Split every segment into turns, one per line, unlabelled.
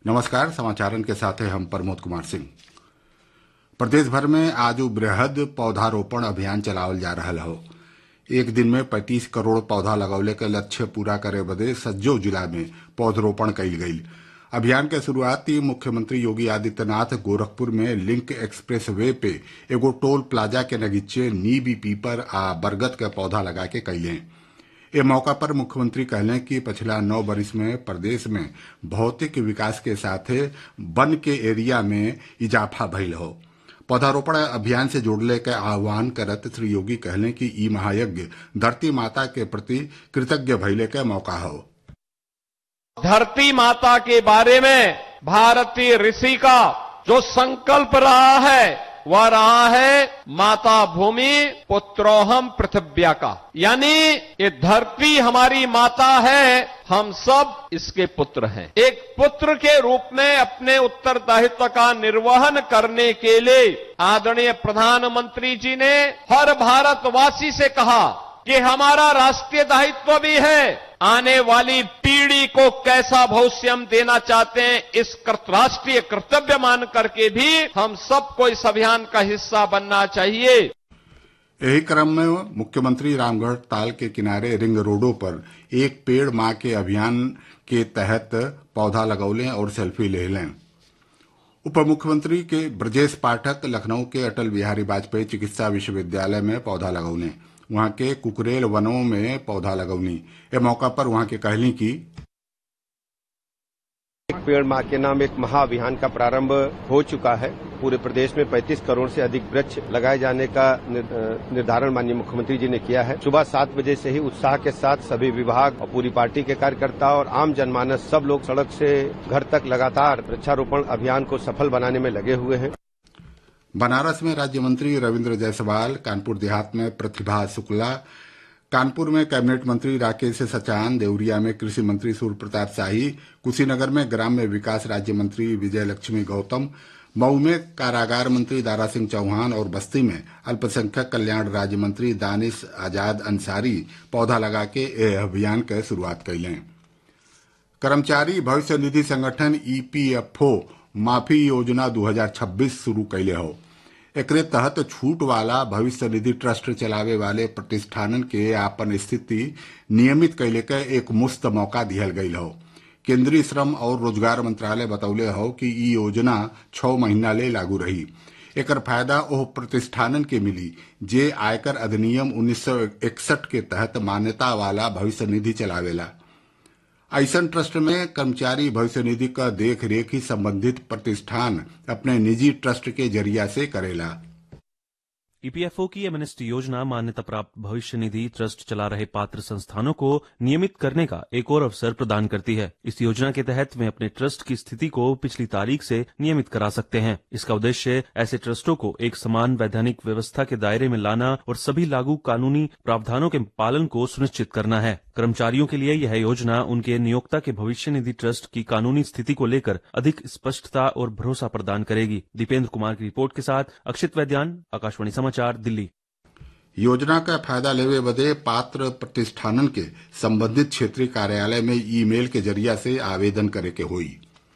नमस्कार। समाचारन के साथ हैं हम प्रमोद कुमार सिंह। प्रदेश भर में आज बृहद पौधारोपण अभियान चलावल जा रहा हो। एक दिन में 35 करोड़ पौधा लगौले के लक्ष्य पूरा करे बदे सज्जो जिला में पौधरोपण कईल गईल। अभियान के शुरुआत मुख्यमंत्री योगी आदित्यनाथ गोरखपुर में लिंक एक्सप्रेस वे पे एगो टोल प्लाजा के नगीचे नीबी पीपर आ बरगद के पौधा लगा के कइले। ए मौका पर मुख्यमंत्री कहलें कि पिछला 9 बरिस में प्रदेश में भौतिक विकास के साथे वन के एरिया में इजाफा भइल हो। पौधारोपण अभियान से जुड़ले के आह्वान करत श्री योगी कहलें कि ई महायज्ञ धरती माता के प्रति कृतज्ञ भइले के मौका हो।
धरती माता के बारे में भारतीय ऋषि का जो संकल्प रहा है वह रहा है माता भूमि पुत्रोहम पृथिव्या का, यानी ये धरती हमारी माता है, हम सब इसके पुत्र हैं। एक पुत्र के रूप में अपने उत्तरदायित्व का निर्वहन करने के लिए आदरणीय प्रधानमंत्री जी ने हर भारतवासी से कहा कि हमारा राष्ट्रीय दायित्व भी है आने वाली पीढ़ी को कैसा भविष्य हम देना चाहते हैं, इस राष्ट्रीय कर्तव्य मान करके भी हम सबको इस अभियान का हिस्सा बनना चाहिए।
यही क्रम में मुख्यमंत्री रामगढ़ ताल के किनारे रिंग रोडों पर एक पेड़ मां के अभियान के तहत पौधा लगौलें और सेल्फी ले लें। उप मुख्यमंत्री के ब्रजेश पाठक लखनऊ के अटल बिहारी वाजपेयी चिकित्सा विश्वविद्यालय में पौधा लगौलें। वहां के कुकरेल वनों में पौधा लगौनी। इस मौका पर वहां के कहली कि
एक पेड़ मां के नाम एक महाअभियान का प्रारंभ हो चुका है। पूरे प्रदेश में 35 करोड़ से अधिक वृक्ष लगाए जाने का निर्धारण माननीय मुख्यमंत्री जी ने किया है। सुबह 7 बजे से ही उत्साह के साथ सभी विभाग और पूरी पार्टी के कार्यकर्ता और आम जनमानस सब लोग सड़क से घर तक लगातार वृक्षारोपण अभियान को सफल बनाने में लगे हुए हैं।
बनारस में राज्य मंत्री रविंद्र जायसवाल, कानपुर देहात में प्रतिभा शुक्ला, कानपुर में कैबिनेट मंत्री राकेश सचान, देवरिया में कृषि मंत्री सूर्य प्रताप शाही, कुशीनगर में ग्राम्य विकास राज्य मंत्री विजय लक्ष्मी गौतम, मऊ में कारागार मंत्री दारा सिंह चौहान और बस्ती में अल्पसंख्यक कल्याण राज्य मंत्री दानिश आजाद अंसारी पौधा लगा के यह अभियान के शुरुआत कैले। कर्मचारी भविष्य निधि संगठन ईपीएफओ माफी योजना 2026 शुरू कैले हो। एकरे तहत छूट वाला भविष्य निधि ट्रस्ट चलावे वाले प्रतिष्ठानन के आपन स्थिति नियमित कैले के एक मुफ्त मौका दिहल गईल हो। केंद्रीय श्रम और रोजगार मंत्रालय बतौले हो कि ई योजना 6 महीना ले लागू रही। एकर फायदा ओह प्रतिष्ठानन के मिली जे आयकर अधिनियम 1961 के तहत मान्यता वाला भविष्य निधि चलावेला। ऐसन ट्रस्ट में कर्मचारी भविष्य निधि का देख रेख ही संबंधित प्रतिष्ठान अपने निजी ट्रस्ट के जरिया से करेला।
ईपीएफओ की एमएनएसटी योजना मान्यता प्राप्त भविष्य निधि ट्रस्ट चला रहे पात्र संस्थानों को नियमित करने का एक और अवसर प्रदान करती है। इस योजना के तहत वे अपने ट्रस्ट की स्थिति को पिछली तारीख से नियमित करा सकते हैं। इसका उद्देश्य ऐसे ट्रस्टों को एक समान वैधानिक व्यवस्था के दायरे में लाना और सभी लागू कानूनी प्रावधानों के पालन को सुनिश्चित करना है। कर्मचारियों के लिए यह योजना उनके नियोक्ता के भविष्य निधि ट्रस्ट की कानूनी स्थिति को लेकर अधिक स्पष्टता और भरोसा प्रदान करेगी। दीपेंद्र कुमार की रिपोर्ट के साथ अक्षित वैद्यान, आकाशवाणी समाचार, दिल्ली।
योजना का फायदा लेवे बदे पात्र प्रतिष्ठानन के संबंधित क्षेत्रीय कार्यालय में ईमेल के जरिया से आवेदन करे के होई।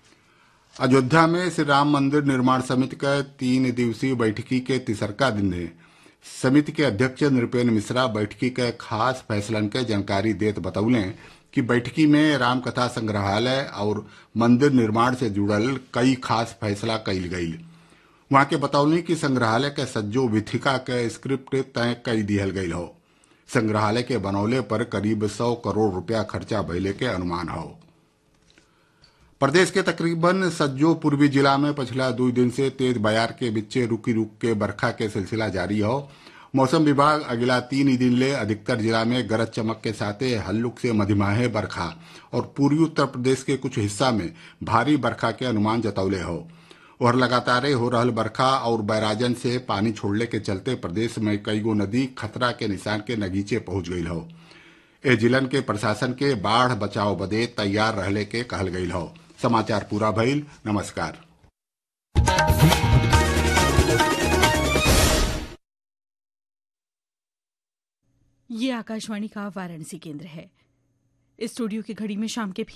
अयोध्या में श्री राम मंदिर निर्माण समिति का 3 दिवसीय बैठकी के तीसरका दिन ने समिति के अध्यक्ष नृपेन मिश्रा बैठकी के खास फैसलन के जानकारी देत बतौले कि बैठकी में रामकथा संग्रहालय और मंदिर निर्माण से जुड़ल कई खास फैसला कईल गईल। वहां के बतौले कि संग्रहालय के सज्जो विथिका के स्क्रिप्ट तय कई दिहल गईल हो। संग्रहालय के बनौले पर करीब 100 करोड़ रुपया खर्चा भइले के अनुमान हो। प्रदेश के तकरीबन सज्जो पूर्वी जिला में पिछला 2 दिन से तेज बयार के बिच्चे रुकी रुक के बरखा के सिलसिला जारी हो। मौसम विभाग अगला 3 दिन ले अधिकतर जिला में गरज चमक के साथ हल्लुक से मध्यमाहे बरखा और पूर्वी उत्तर प्रदेश के कुछ हिस्सा में भारी बरखा के अनुमान जतौले हो। और लगातार हो रहल बरखा और बैराजन से पानी छोड़ने के चलते प्रदेश में कई गो नदी खतरा के निशान के नगीचे पहुंच गई हो। ए जिलन के प्रशासन के बाढ़ बचाव बदे तैयार रहले के कहल गई हो। समाचार पूरा भइल। नमस्कार।
ये आकाशवाणी का वाराणसी केंद्र है। स्टूडियो की घड़ी में शाम के